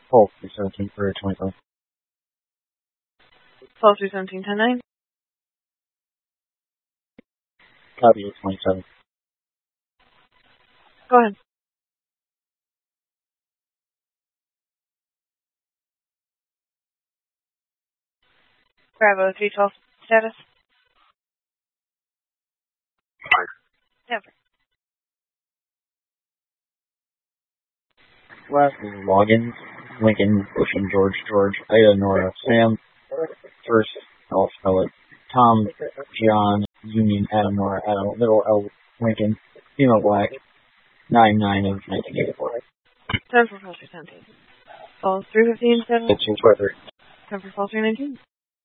Pulse 317 for 25. Pulse 317, 10-9. Copy 27. Go ahead. Bravo 312 status. Never. Last logins. Lincoln, Ocean, George, Ida, Nora, Sam. First, I'll spell it. Tom, John, Union, Adam, Nora, Adam, middle L, Lincoln, female black, 9/9 of 1984. Time for Pulse 317. Pulse 315, 7. It's your brother. Time for Pulse 319.